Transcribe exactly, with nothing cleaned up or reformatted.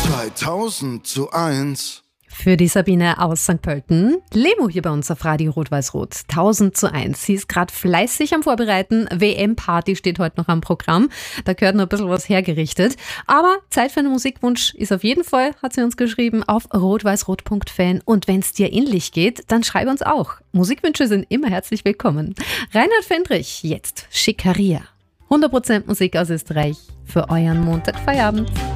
zweitausend zu eins. Für die Sabine aus Sankt Pölten. Lemo hier bei uns auf Radio Rot-Weiß-Rot. tausend zu eins. Sie ist gerade fleißig am Vorbereiten. W M-Party steht heute noch am Programm. Da gehört noch ein bisschen was hergerichtet. Aber Zeit für einen Musikwunsch ist auf jeden Fall, hat sie uns geschrieben, auf rot-weiß-rot punkt fan. Und wenn es dir ähnlich geht, dann schreib uns auch. Musikwünsche sind immer herzlich willkommen. Reinhard Fendrich, jetzt Schickeria. hundert Prozent Musik aus Österreich für euren Montagfeierabend.